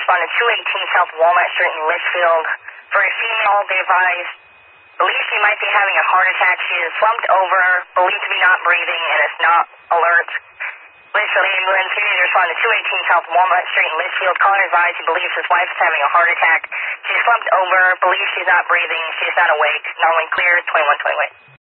responded 218 South Walnut Street in Litchfield. For a female, they advised, believe she might be having a heart attack. She is slumped over, believed to be not breathing, and is not alert. Litchfield ambulance, he did respond to 218 South Walnut Street in Litchfield. Caller advised he believes his wife is having a heart attack. She's slumped over, believes she's not breathing, she's not awake. Norman clear, 2120.